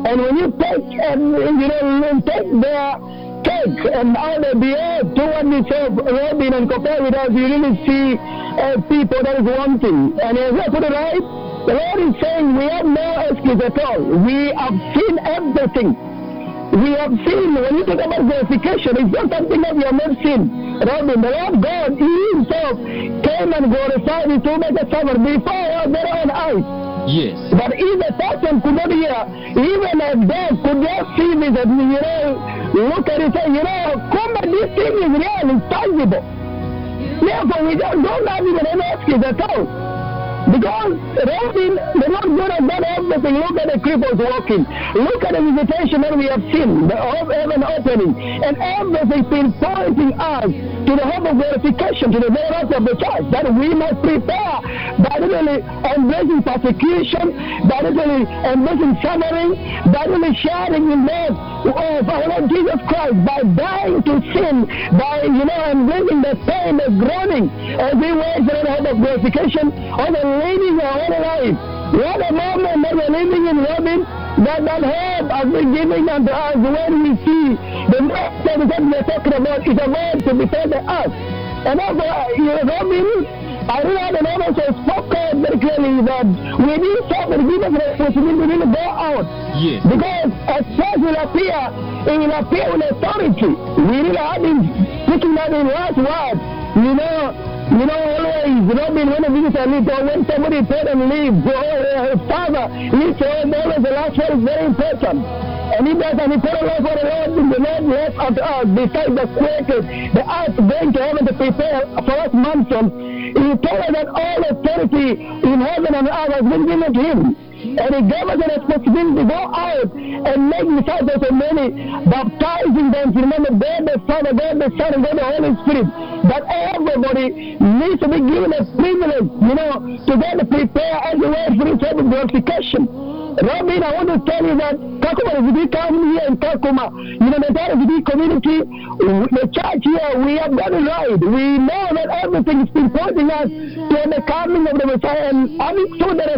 And when you take take their cake and how they behave toward themselves, Robin, and compare with us, you really see people that is wanting. And as I put it right, the Lord is saying we have no excuse at all. We have seen everything. We have seen, when you talk about glorification, it's not something that we have not seen. Robin, the Lord God, He Himself came and glorified His two-maker servant before our very own eyes. Yes. But if a person could not hear, even a deaf could just see this and, look at it and say, come on, this thing is real, it's tangible. Therefore, we don't have even any excuse at all. Because Robin, the Lord God has done everything. Look at the cripples walking. Look at the visitation that we have seen, the heaven opening. And everything been pointing us to the hope of glorification, to the very rest of the church, that we must prepare by literally embracing persecution, by literally embracing suffering, by literally sharing in love of our Lord Jesus Christ, by dying to sin, by, embracing the pain, the groaning, as we wait for the hope of glorification, on the living our own life. What a moment that we're living in, Robin, that hope has been given unto us when we see the next that we're talking about is a word to be said to us. And therefore, Robin, I really have an also spoke out very clearly that we need something to give us the responsibility to really go out. Yes. Because as church will appear, it will appear with authority. We really have been speaking that in last words. Always, Robin, when a visitor leaves, or when somebody prayed and leaves, Father leaves, always the last word is very important. And he does, and he put a lot for the Lord, the Lord left unto us, besides the quakers, the earth going to heaven to prepare for us mansion. He told us that all authority in heaven and earth has been given to him. And he gave us the responsibility to go out and make disciples of many, baptizing them to remember God the Father, God the Son, and God the Holy Spirit. That everybody needs to be given a privilege, to get to prepare as a way for this type of glorification. Robin, I want to tell you that Kakuma Refugee Camp here in Kakuma, the entire refugee community, the church here, we have done it right. We know that everything is been pointing us to the coming of the Messiah, and understood the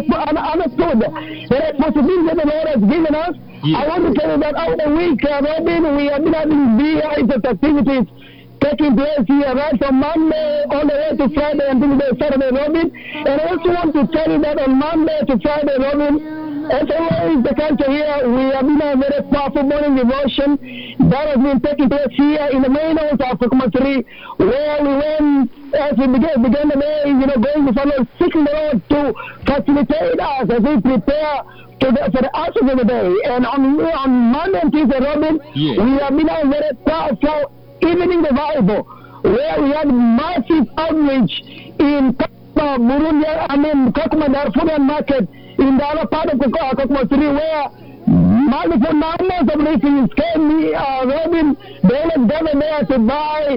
responsibility that the Lord has given us. Yes. I want to tell you that over the week, Robin, we have been having VI's activities taking place here right from Monday all the way to Friday until Saturday, Robin. And I also want to tell you that on Monday to Friday, Robin, as always, the culture here, we have been a very powerful morning devotion that has been taking place here in the main house of Kakuma 3, where we went, as we began the day, going to follow, seeking the Lord to facilitate us as we prepare for the answers of the day. And on Monday and Tuesday, Robin, we have been a very powerful evening revival, where we had massive outreach in Kakuma, Burundi, Kakuma Darfurian market, in the other part of Kakuma 3, where multiple numbers of refugees came here, Robin, they were gathered there to buy,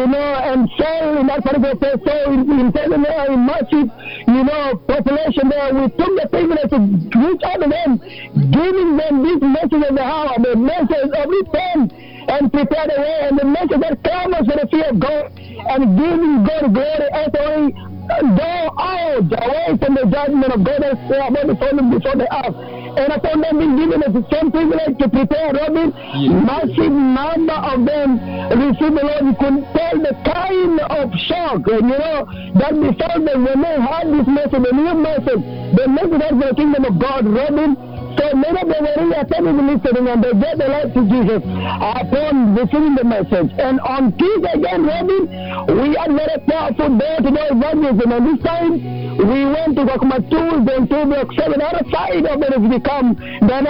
and sell in that particular place. So in massive, population there, we took the privilege to reach out to them, giving them this message of the hour, the message of repent and prepare the way, and the message that comes for the fear of God, and giving God glory as we go out away from the judgment of God as they are about to fall before the earth. And upon them being given the same privilege to prepare, Robin, massive number of them received the Lord. You could tell the kind of shock, that before them when they heard this message, the new message, the message of the kingdom of God, Robin. So many of them were really attending the listening, and they gave their life to Jesus upon receiving the message. And on Tuesday again, Robin, we had very powerful door-to-door evangelism, and this time we went to Kakuma 2, then 2 block 7, the other side of the refugee camp. Then,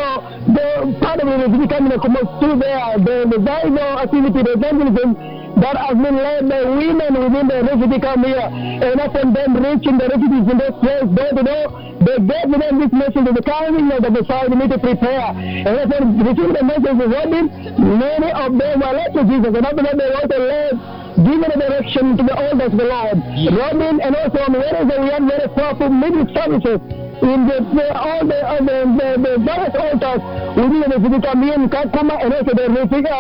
the part of the refugee camp in Kakuma 2 there, the revival activity, the evangelism, that has been led by women within the refugee camp here. And upon them reaching the refugees in this place, door to door, they gave them this message of the coming of the Messiah. They need to prepare. And upon receiving the message of Robin, many of them were led to Jesus. And after that, they also led, given a direction to the altars of the Lord. Robin, and also on Wednesday, we had very powerful midweek services in all the various altars within the refugee camp in Kakuma, and also the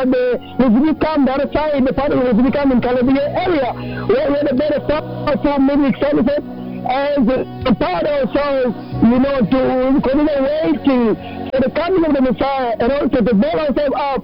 refugee camp, the other side, the part of the refugee camp in Calabria area, where we had a very powerful midweek services as a part also, to continue waiting for the coming of the Messiah, and also to build ourselves up,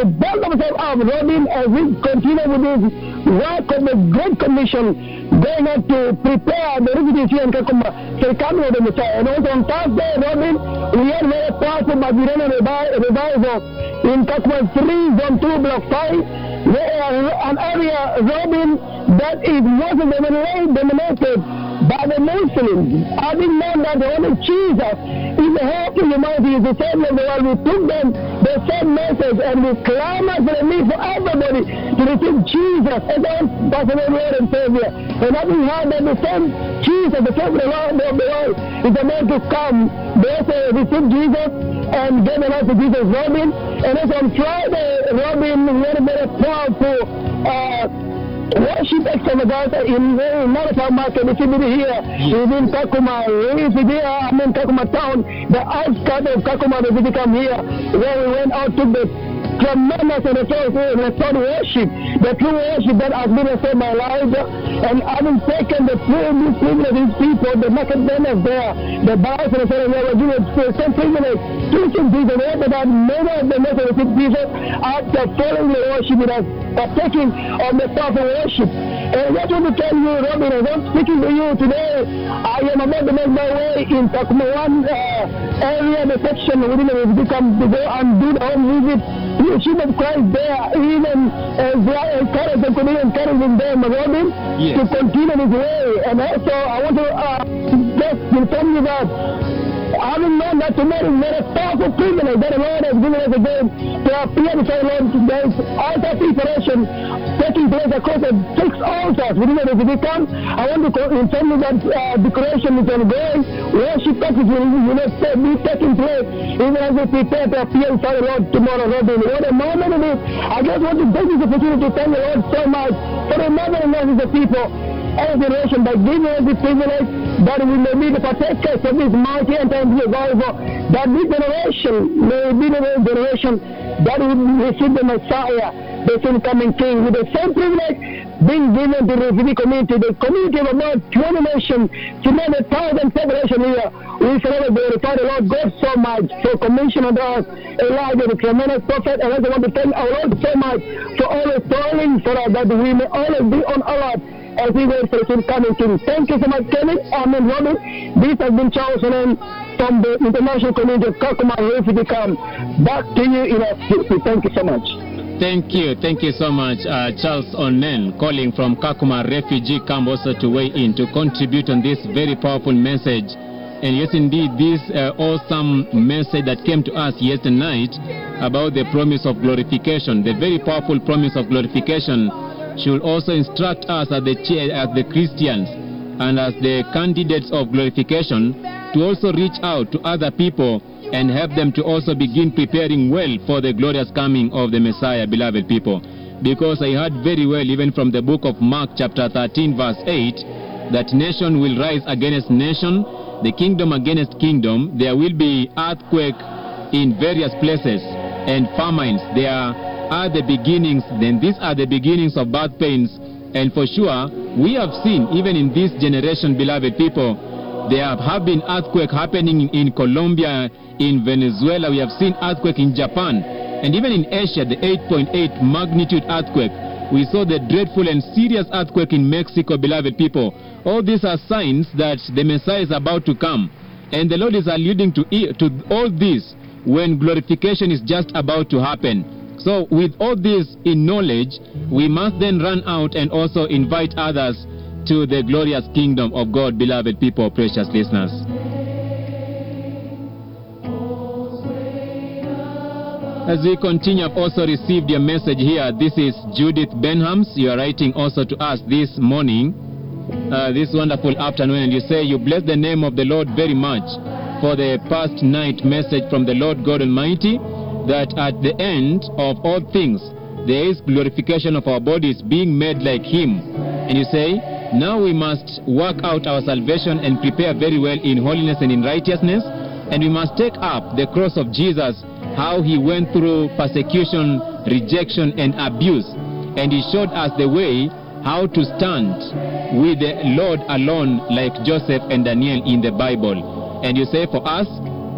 Robin, as we continue with this work of the Great Commission, going out to prepare the refugees here in Kakuma for the coming of the Messiah. And also on Thursday, Robin, we had very powerful Babylonian revival in Kakuma 3, Zone 2, Block 5, an area, Robin, that it wasn't dominated by the Muslims. Having known that the only Jesus is the hope of humanity, is the Savior of the world, we took them the same message and we clamor for the need for everybody to receive Jesus as our personal Lord and Savior. And having heard that the same Jesus, the Savior of the world, is about to come, they also receive Jesus and gave the life to Jesus, Robin. And also on Friday, Robin, we had a very powerful worship extravaganza in Marata Market, the CBD here, within Kakuma, Kakuma town, the outskirts of Kakuma, we come here, where we went out to the tremendous and restored worship, the true worship that has been restored my life, and having taken the privilege of these people, the market vendors there, the buyers and the sellers, they were given some privilege, teaching people, that many of the message of Jesus after following the worship with us, partaking of the powerful worship. And I want to tell you, Robin, as I'm speaking to you today, I am about to make my way in Kakuma 1 area, the section within the become to go and do the home visit. You should have Christ there, even as they are encouraging them, Robin, to continue this way. And also, I want to just inform you that having known that tonight is very powerful privilege that the Lord has given us again to appear before the Lord. There is altar preparation taking place across the 6 altars within the Vatican. I want to inform you that decoration is ongoing. Worship practice will be taking place even as we prepare to appear before the Lord tomorrow. Robin, what a moment it is. I just want to take this opportunity to thank the Lord so much for remembering us as a people and generation by giving us the privilege that we may be the partakers of this mighty and timely revival, that this generation may be the generation that will receive the Messiah, the soon coming King, with the same privilege being given to the refugee community, the community of about 20 nations, to more than 1,000 population here. We forever glorify the Lord God so much for commissioning us, Elijah, the tremendous prophet, and I also want to thank our Lord so much for always calling for us, that we may always be on alert as we wait for the soon coming King. Thank you so much, Kenneth. Amen, Robin. This has been Charles Onen from the international community of Kakuma Refugee Camp. Back to you in a few. Thank you so much. Thank you so much, Charles Onen, calling from Kakuma Refugee Camp, also to weigh in, to contribute on this very powerful message. And yes, indeed, this awesome message that came to us yesterday night about the promise of glorification, the very powerful promise of glorification, should also instruct us as the Christians and as the candidates of glorification to also reach out to other people and help them to also begin preparing well for the glorious coming of the Messiah, beloved people. Because I heard very well, even from the book of Mark chapter 13 verse 8, that nation will rise against nation, the kingdom against kingdom. There will be earthquake in various places and famines. There are the beginnings, then these are the beginnings of birth pains. And for sure, we have seen, even in this generation, beloved people, there have been earthquakes happening in Colombia, in Venezuela. We have seen earthquake in Japan, and even in Asia, the 8.8 magnitude earthquake. We saw the dreadful and serious earthquake in Mexico, beloved people. All these are signs that the Messiah is about to come, and the Lord is alluding to all this when glorification is just about to happen. So with all this in knowledge, we must then run out and also invite others to the glorious kingdom of God, beloved people, precious listeners. As we continue, I've also received your message here. This is Judith Benhams. You are writing also to us this morning, this wonderful afternoon, and you say you bless the name of the Lord very much for the past night message from the Lord God Almighty, that at the end of all things, there is glorification of our bodies being made like Him. And you say, now we must work out our salvation and prepare very well in holiness and in righteousness, and we must take up the cross of Jesus, how He went through persecution, rejection, and abuse. And He showed us the way how to stand with the Lord alone, like Joseph and Daniel in the Bible. And you say, for us,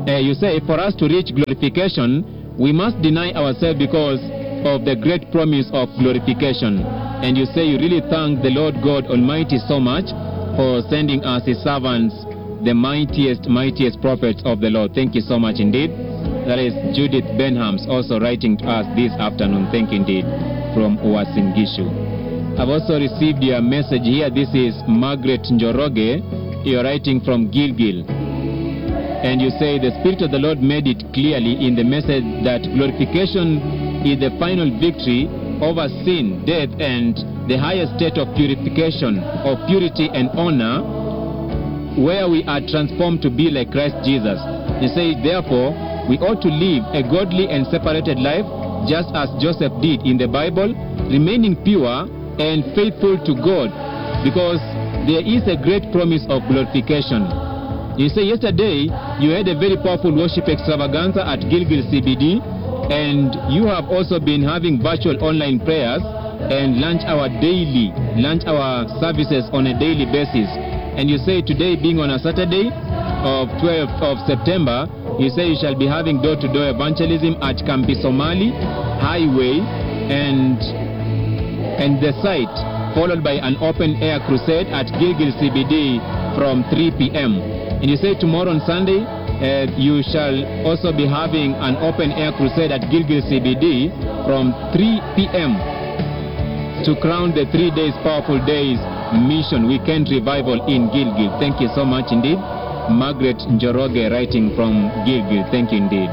you say, for us to reach glorification, we must deny ourselves because of the great promise of glorification. And you say you really thank the Lord God Almighty so much for sending us His servants, the mightiest prophets of the Lord. Thank you so much indeed. That is Judith Benhams also writing to us this afternoon. Thank you indeed, from Uasin Gishu. I've also received your message here. This is Margaret Njoroge. You're writing from Gilgil. And you say the Spirit of the Lord made it clearly in the message that glorification is the final victory over sin, death, and the highest state of purification, of purity and honor, where we are transformed to be like Christ Jesus. You say, therefore, we ought to live a godly and separated life, just as Joseph did in the Bible, remaining pure and faithful to God, because there is a great promise of glorification. You say yesterday you had a very powerful worship extravaganza at Gilgil CBD, and you have also been having virtual online prayers and lunch hour services on a daily basis. And you say today being on a Saturday of 12th of September, you say you shall be having door-to-door evangelism at Kambi Somali Highway and the site, followed by an open-air crusade at Gilgil CBD from 3 p.m. And you say tomorrow on Sunday, you shall also be having an open-air crusade at Gilgil CBD from 3 p.m. to crown the 3 days powerful days mission weekend revival in Gilgil. Thank you so much indeed. Margaret Njoroge writing from Gilgil. Thank you indeed.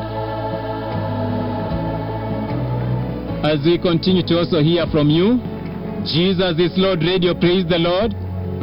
As we continue to also hear from you, Jesus is Lord Radio, praise the Lord.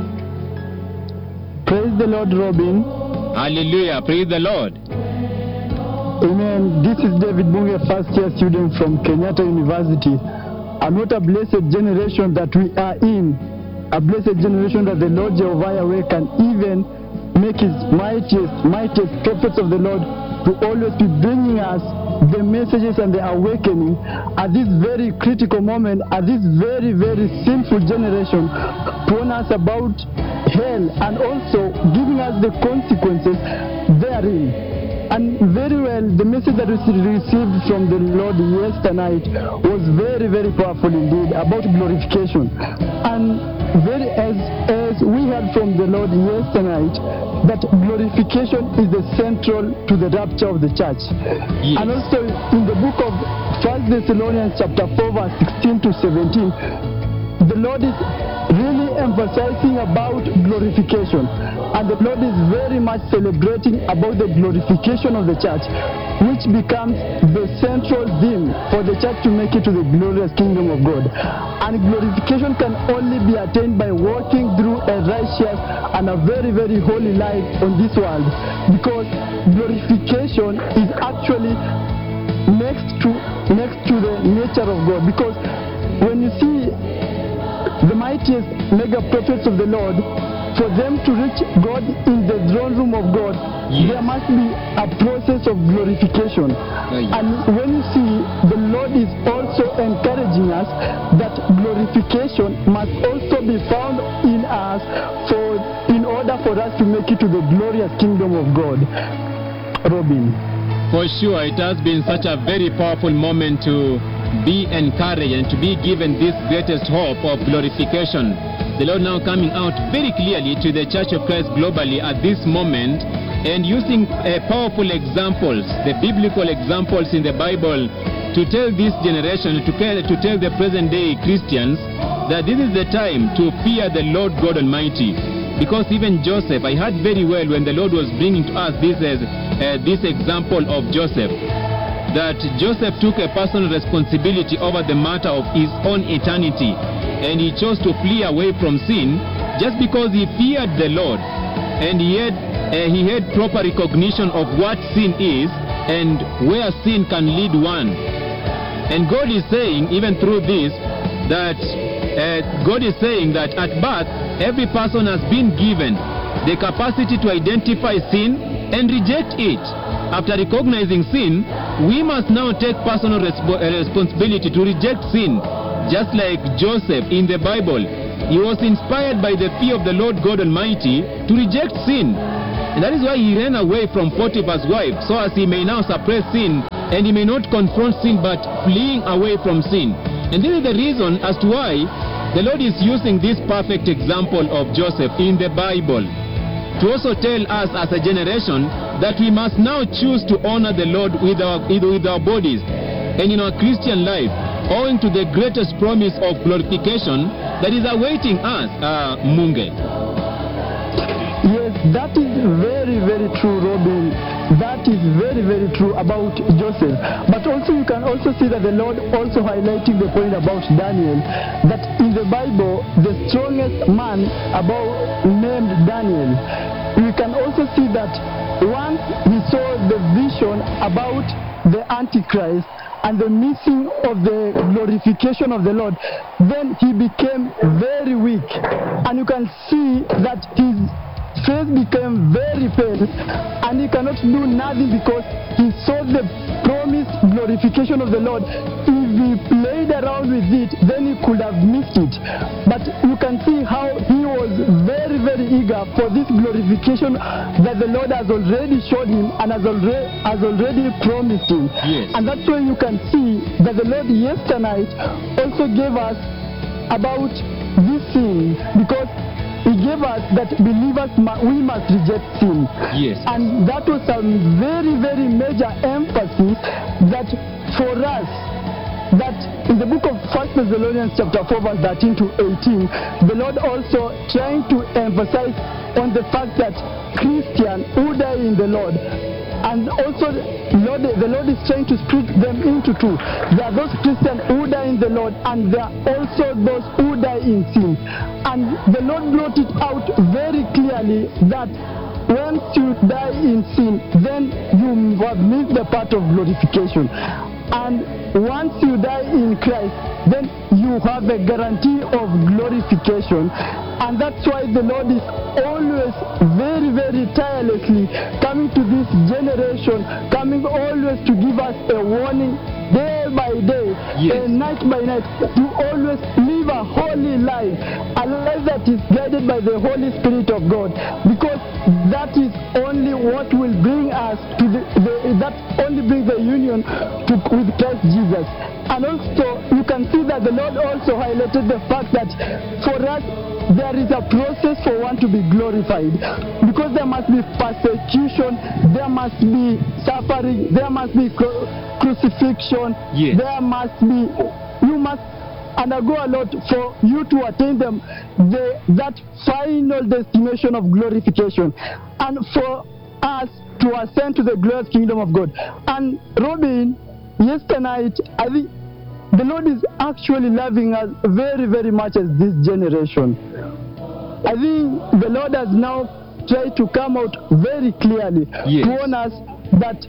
Praise the Lord, Robin. Hallelujah, praise the Lord. Amen. This is David Bunge, first year student from Kenyatta University. And what a blessed generation that we are in. A blessed generation that the Lord Jehovah can even make His mightiest prophets of the Lord to always be bringing us the messages and the awakening at this very critical moment, at this very, very sinful generation, to warn us about hell and also giving us the consequences therein. And very well, the message that we received from the Lord yesterday night was very, very powerful indeed about glorification. And as we heard from the Lord yesterday night, that glorification is the central to the rapture of the church. Yes. And also in the book of 1 Thessalonians chapter 4 verse 16 to 17, the Lord is really emphasizing about glorification. And the Lord is very much celebrating about the glorification of the church, which becomes the central theme for the church to make it to the glorious kingdom of God. And glorification can only be attained by walking through a righteous and a very, very holy life on this world, because glorification is actually next to the nature of God. Because when you see the mightiest mega prophets of the Lord, for them to reach God in the throne room of God, yes, there must be a process of glorification. Yes. And when you see, the Lord is also encouraging us that glorification must also be found in us in order for us to make it to the glorious kingdom of God. Robin. For sure, it has been such a very powerful moment to be encouraged and to be given this greatest hope of glorification. The Lord now coming out very clearly to the Church of Christ globally at this moment and using powerful examples, the biblical examples in the Bible, to tell this generation, to tell the present day Christians that this is the time to fear the Lord God Almighty. Because even Joseph, I heard very well when the Lord was bringing to us this example of Joseph, that Joseph took a personal responsibility over the matter of his own eternity, and he chose to flee away from sin just because he feared the Lord, and he had proper recognition of what sin is and where sin can lead one. And God is saying, even through this, that God is saying that at birth every person has been given the capacity to identify sin and reject it. After recognizing sin, we must now take personal responsibility to reject sin. Just like Joseph in the Bible, he was inspired by the fear of the Lord God Almighty to reject sin. And that is why he ran away from Potiphar's wife, so as he may now suppress sin, and he may not confront sin, but fleeing away from sin. And this is the reason as to why the Lord is using this perfect example of Joseph in the Bible to also tell us as a generation that we must now choose to honor the Lord with our bodies and in our Christian life, owing to the greatest promise of glorification that is awaiting us, Munge. Yes, that is very, very true, Robin. That is very, very true about Joseph. But also you can also see that the Lord also highlighting the point about Daniel, that in the Bible, the strongest man named Daniel, we can also see that once he saw the vision about the Antichrist and the missing of the glorification of the Lord, then he became very weak. And you can see that his face became very pale, and he cannot do nothing because he saw the promised glorification of the Lord. If he played around with it, then he could have missed it. But you can see how he was very, very eager for this glorification that the Lord has already showed him and has already promised him. Yes. And that's why you can see that the Lord yesterday also gave us about this thing, because he gave us that believers, we must reject sin. Yes. And that was a very, very major emphasis that for us, that in the book of 1 Thessalonians chapter 4 verse 13 to 18, the Lord also trying to emphasize on the fact that Christians who die in the Lord, and also the Lord is trying to split them into two. There are those Christians who die in the Lord, and there are also those who die in sin. And the Lord brought it out very clearly that once you die in sin, then you have missed the part of glorification. And once you die in Christ, then you have a guarantee of glorification. And that's why the Lord is always very, very tirelessly coming to this generation, coming always to give us a warning day by day, yes, night by night, to always live a holy life, a life that is guided by the Holy Spirit of God, because that is only what will bring us to that only brings the union with Christ Jesus. And also you can see that the Lord also highlighted the fact that for us there is a process for one to be glorified, because there must be persecution, there must be suffering, there must be crucifixion, yes, there must be, you must undergo a lot for you to attain that final destination of glorification, and for us to ascend to the glorious kingdom of God. And Robin, yesterday night, I think the Lord is actually loving us very, very much as this generation. I think the Lord has now tried to come out very clearly, yes, to warn us that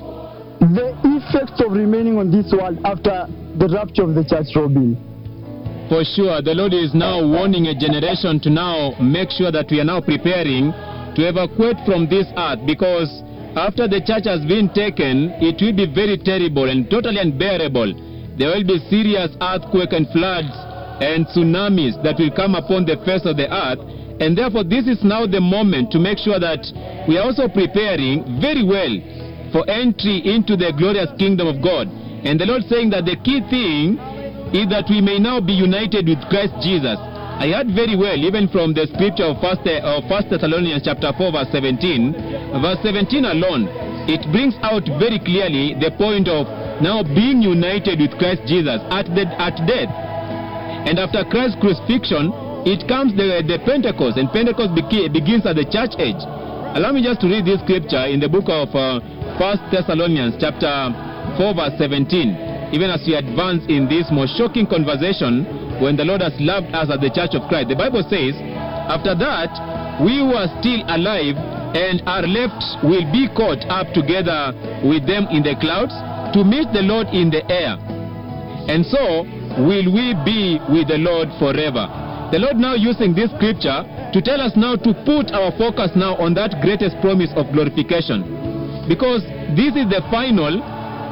the effects of remaining on this world after the rapture of the church, Robin. For sure, the Lord is now warning a generation to now make sure that we are now preparing to evacuate from this earth, because after the church has been taken, it will be very terrible and totally unbearable. There will be serious earthquake and floods and tsunamis that will come upon the face of the earth. And therefore, this is now the moment to make sure that we are also preparing very well for entry into the glorious kingdom of God. And the Lord saying that the key thing is that we may now be united with Christ Jesus. I heard very well, even from the scripture of 1 Thessalonians chapter 4 verse 17. Verse 17 alone, it brings out very clearly the point of now being united with Christ Jesus at death. And after Christ's crucifixion, it comes the Pentecost, and Pentecost begins at the church age. Allow me just to read this scripture in the book of 1 Thessalonians chapter 4 verse 17. Even as we advance in this most shocking conversation, when the Lord has loved us as the church of Christ, the Bible says, after that, we who are still alive and are left will be caught up together with them in the clouds to meet the Lord in the air. And so will we be with the Lord forever. The Lord now using this scripture to tell us now to put our focus now on that greatest promise of glorification. Because this is the final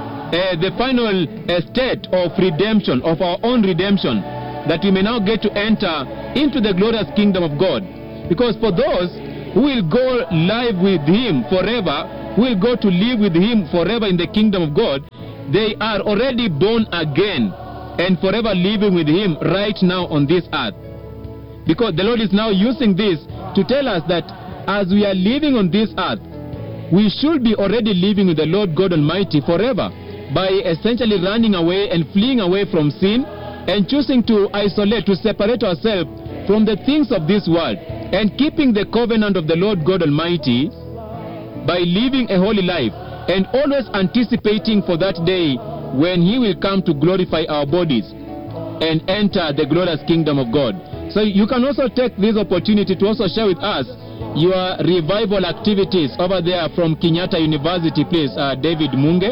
state of redemption, of our own redemption, that we may now get to enter into the glorious kingdom of God. Because for those who will go live with him forever, who will go to live with him forever in the kingdom of God, they are already born again and forever living with him right now on this earth. Because the Lord is now using this to tell us that as we are living on this earth, we should be already living with the Lord God Almighty forever by essentially running away and fleeing away from sin and choosing to isolate, to separate ourselves from the things of this world and keeping the covenant of the Lord God Almighty by living a holy life and always anticipating for that day when he will come to glorify our bodies and enter the glorious kingdom of God. So you can also take this opportunity to also share with us your revival activities over there from Kenyatta University, please, David Munge.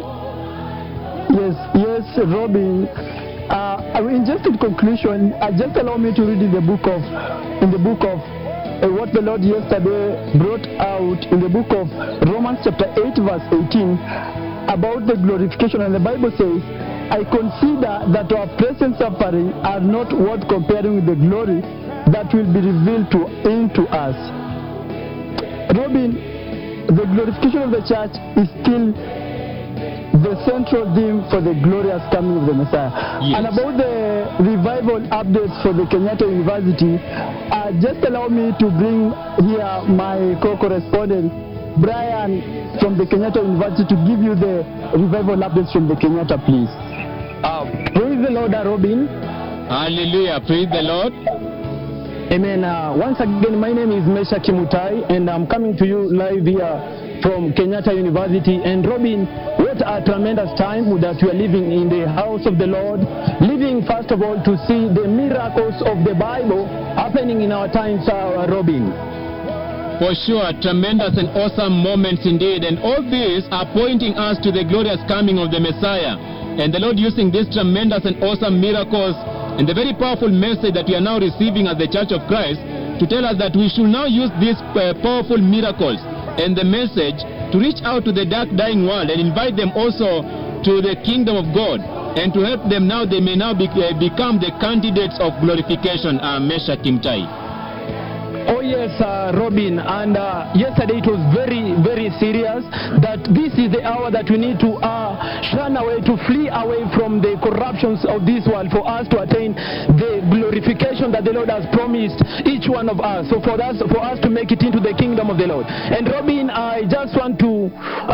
Yes, Robin. In just in conclusion, just allow me to read in the book of what the Lord yesterday brought out in the book of Romans chapter 8 verse 18 about the glorification. And the Bible says, I consider that our present suffering are not worth comparing with the glory that will be revealed into us. Robin, the glorification of the church is still the central theme for the glorious coming of the Messiah. Yes. And about the revival updates for the Kenyatta University, just allow me to bring here my co-correspondent, Brian, from the Kenyatta University, to give you the revival updates from the Kenyatta, please. Praise the Lord, Robin. Hallelujah. Praise the Lord. Amen. Once again, my name is Mesha Kimutai, and I'm coming to you live here from Kenyatta University. And Robin, what a tremendous time that we are living in the house of the Lord, living first of all to see the miracles of the Bible happening in our times, Robin. For sure, tremendous and awesome moments indeed. And all these are pointing us to the glorious coming of the Messiah. And the Lord using these tremendous and awesome miracles and the very powerful message that we are now receiving as the Church of Christ to tell us that we should now use these powerful miracles and the message to reach out to the dark, dying world and invite them also to the kingdom of God and to help them now, they may now become the candidates of glorification, Mesha Kimtai. Oh yes, Robin, and yesterday it was very, very serious that this is the hour that we need to shun away, to flee away from the corruptions of this world for us to attain the glorification that the Lord has promised each one of us. So for us to make it into the kingdom of the Lord. And Robin, I just want to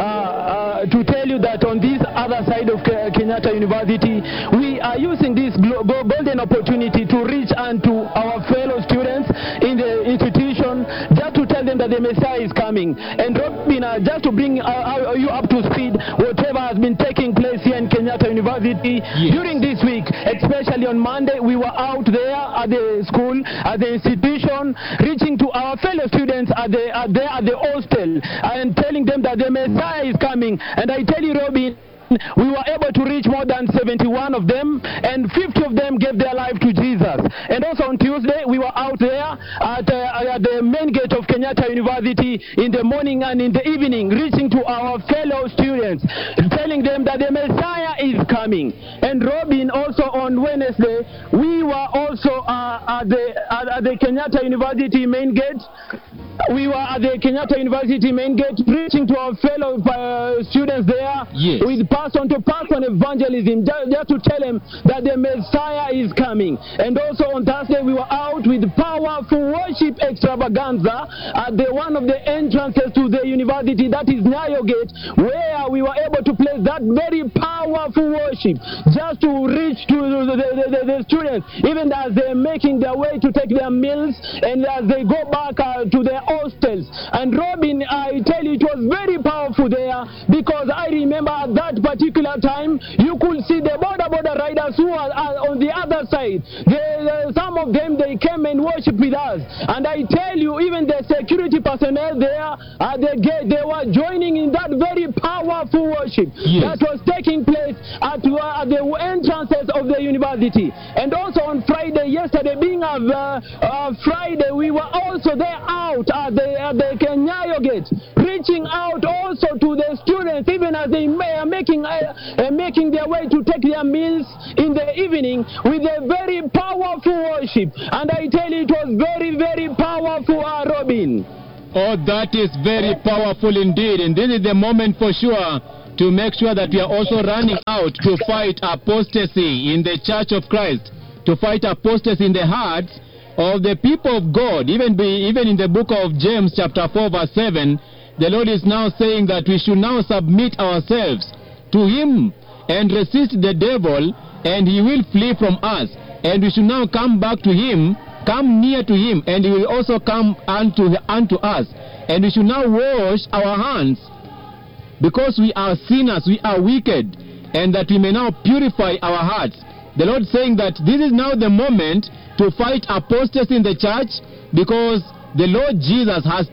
tell you that on this other side of Kenyatta University, we are using this golden opportunity to reach unto our fellow students in the institution, just to tell them that the Messiah is coming. And Robin, just to bring you up to speed, whatever has been taking place here in Kenyatta University during this week, especially on Monday, we were out there at the school, at the institution, reaching to our fellow students at the hostel and telling them that the Messiah is coming. And I tell you, Robin, we were able to reach more than 71 of them, and 50 of them gave their life to Jesus. And also on Tuesday, we were out there at the main gate of Kenyatta University in the morning and in the evening, reaching to our fellow students, telling them that the Messiah is coming. And Robin, also on Wednesday, we were also at the Kenyatta University main gate. We were at the Kenyatta University main gate, preaching to our fellow students there with person-to-person evangelism, just to tell them that the Messiah is coming. And also on Thursday, we were out with powerful worship extravaganza at one of the entrances to the university, that is Nyayo Gate, where we were able to place that very powerful worship, just to reach to the students, even as they're making their way to take their meals and as they go back to their hostels. And Robin, I tell you, it was very powerful there, because I remember at that particular time, you could see the border riders who are on the other side. Some of them, they came and worshiped with us. And I tell you, even the security personnel there at the gate, they were joining in that very powerful worship that was taking place at the entrances of the university. And also on Friday, yesterday being Friday, we were also there out at the Nyayo Gate, reaching out also to the students, even as they are making their way to take their meals in the evening, with a very powerful worship. And I tell you, it was very, very powerful, Robin. Oh, that is very powerful indeed. And this is the moment for sure to make sure that we are also running out to fight apostasy in the Church of Christ, to fight apostasy in the hearts of the people of God. Even in the book of James chapter 4 verse 7, the Lord is now saying that we should now submit ourselves to Him and resist the devil, and he will flee from us. And we should now come back to Him, come near to Him, and He will also come unto us. And we should now wash our hands, because we are sinners, we are wicked, and that we may now purify our hearts. The Lord saying that this is now the moment to fight apostasy in the church, because the Lord Jesus has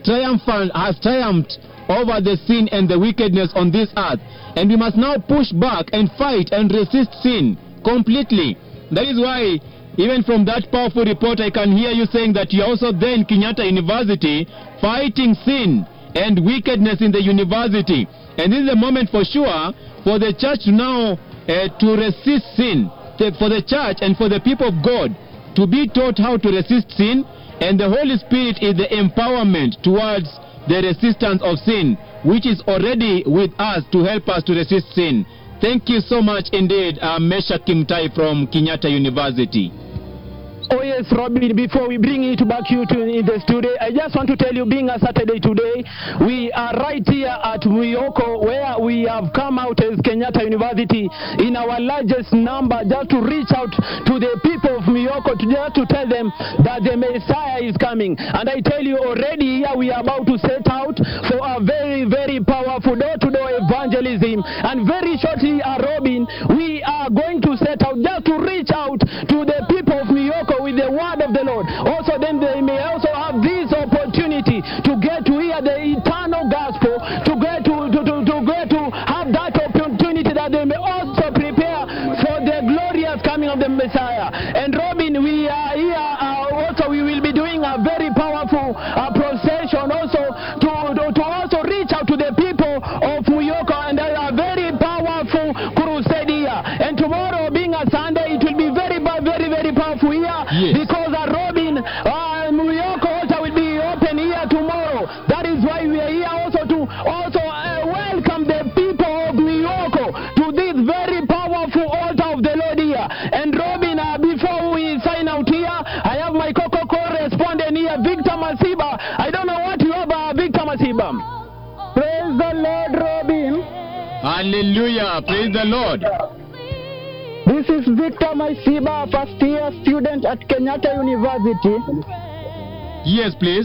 triumphed over the sin and the wickedness on this earth. And we must now push back and fight and resist sin completely. That is why, even from that powerful report, I can hear you saying that you are also there in Kenyatta University fighting sin and wickedness in the university. And this is a moment for sure for the church now to resist sin, for the church and for the people of God to be taught how to resist sin. And the Holy Spirit is the empowerment towards the resistance of sin, which is already with us to help us to resist sin. Thank you so much indeed, Meshach Kimtai from Kenyatta University. Oh yes, Robin, before we bring it back you to in the studio, I just want to tell you, being a Saturday today, we are right here at Muyoko, where we have come out as Kenyatta University in our largest number, just to reach out to the people of Muyoko, just to tell them that the Messiah is coming. And I tell you already here, we are about to set out for a very, very powerful door-to-door evangelism. And very shortly, Robin, we are going to set out just to reach out to the people of Muyoko with the word of the Lord. Also, then they may also have this opportunity to get to hear the eternal gospel, to get to have that opportunity that they may also prepare for the glorious coming of the Messiah. And Robin, we are here also, we will be doing a very powerful procession also to also reach out to the people of Muyoko, and a very powerful crusade here. And tomorrow, being a Sunday, it will be very powerful here. Yes. Because Robin, Muyoko also will be open here tomorrow. That is why we are here also to welcome the people of Muyoko to this very powerful altar of the Lord here. And Robin, before we sign out here, I have my correspondent here, Victor Masiba. I don't know what you have, Victor Masiba. Praise the Lord, Robin. Hallelujah. Praise the Lord. This is Victor Masiba, first-year student at Kenyatta University. Yes, please.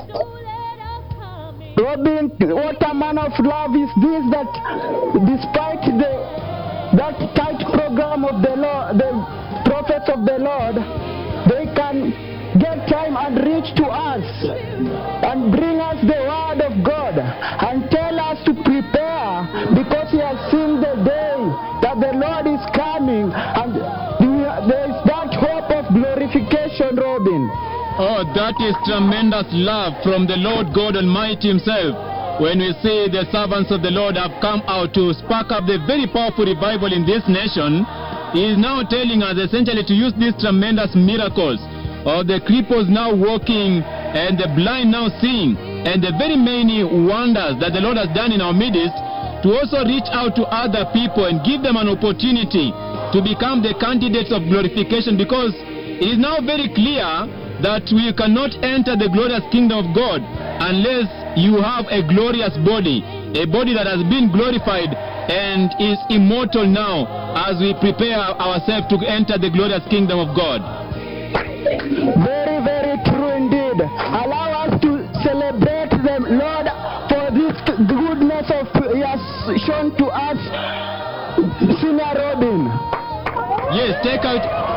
Robin, what a man of love is this, that despite that tight program of the Lord, the prophets of the Lord, they can get time and reach to us and bring us the word of God and tell us to prepare, because we have seen the day that the Lord is coming, and there is that hope of glorification, Robin. Oh, that is tremendous love from the Lord God Almighty Himself. When we see the servants of the Lord have come out to spark up the very powerful revival in this nation, He is now telling us essentially to use these tremendous miracles of the cripples now walking and the blind now seeing, and the very many wonders that the Lord has done in our midst, to also reach out to other people and give them an opportunity to become the candidates of glorification, because it is now very clear that we cannot enter the glorious kingdom of God unless you have a glorious body, a body that has been glorified and is immortal now, as we prepare ourselves to enter the glorious kingdom of God. Very, very true indeed. Allow us to celebrate the Lord for this goodness of He has shown to us, Senior Robin. Yes, take out